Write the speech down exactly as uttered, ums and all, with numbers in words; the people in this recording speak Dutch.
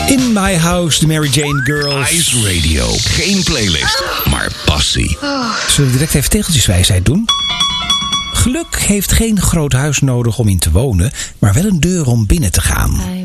In My House, de Mary Jane Girls. Ice Radio. Geen playlist, maar passie. Zullen we direct even tegeltjeswijsheid doen? Geluk heeft geen groot huis nodig om in te wonen, maar wel een deur om binnen te gaan.